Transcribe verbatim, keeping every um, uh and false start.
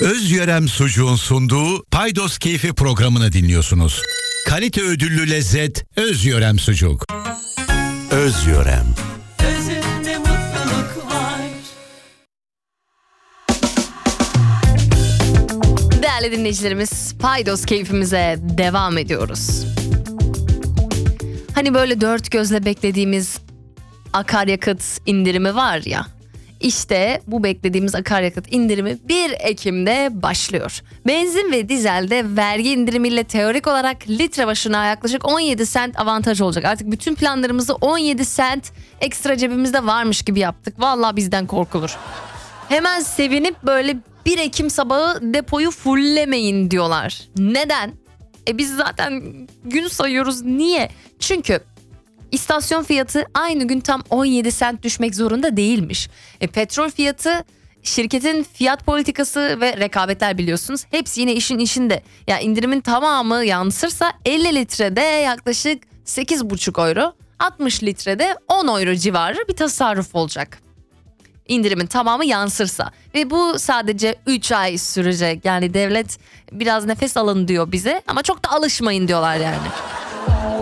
Özyörem Sucuğun sunduğu Paydos Keyfi programını dinliyorsunuz. Kalite ödüllü lezzet Özyörem Sucuk. Özyörem. Özünde mutluluk var. Değerli dinleyicilerimiz, Paydos keyfimize devam ediyoruz. Hani böyle dört gözle beklediğimiz akaryakıt indirimi var ya. İşte bu beklediğimiz akaryakıt indirimi bir Ekim'de başlıyor. Benzin ve dizelde vergi indirimiyle teorik olarak litre başına yaklaşık on yedi sent avantaj olacak. Artık bütün planlarımızı on yedi sent ekstra cebimizde varmış gibi yaptık. Vallahi bizden korkulur. Hemen sevinip böyle bir Ekim sabahı depoyu fullemeyin diyorlar. Neden? E biz zaten gün sayıyoruz. Niye? Çünkü İstasyon fiyatı aynı gün tam on yedi sent düşmek zorunda değilmiş. E, petrol fiyatı, şirketin fiyat politikası ve rekabetler biliyorsunuz. Hepsi yine işin işinde. Ya indirimin tamamı yansırsa elli litrede yaklaşık sekiz buçuk euro, altmış litrede on euro civarı bir tasarruf olacak. İndirimin tamamı yansırsa ve bu sadece üç ay sürecek. Yani devlet biraz nefes alın diyor bize ama çok da alışmayın diyorlar yani.